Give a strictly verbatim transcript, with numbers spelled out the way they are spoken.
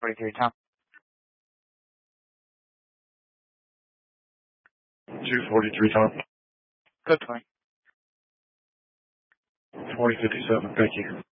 forty-three, Tom. two forty-three, Tom. Good point. twenty fifty-seven, thank you.